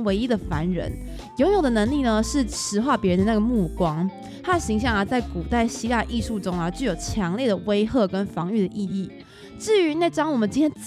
唯一的凡人，拥有的能力呢是石化别人的那个目光。他的形象啊，在古代希腊艺术中啊，具有强烈的威吓跟防御的意义。至于那张我们今天